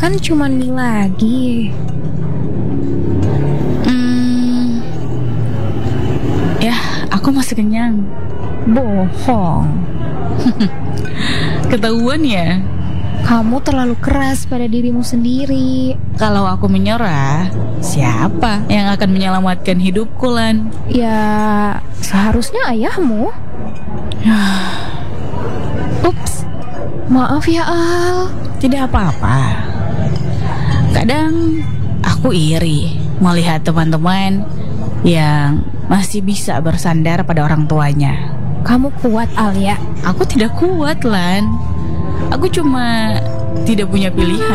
Kan cuman mie lagi. Ya, aku masih kenyang. Bohong. Ketahuan ya. Kamu terlalu keras pada dirimu sendiri. Kalau aku menyerah, siapa yang akan menyelamatkan hidupku, Lan? Ya, seharusnya ayahmu. Ups, maaf ya Al. Tidak apa-apa. Kadang aku iri melihat teman-teman yang masih bisa bersandar pada orang tuanya. Kamu kuat Al ya. Aku tidak kuat, Lan. Aku cuma tidak punya pilihan.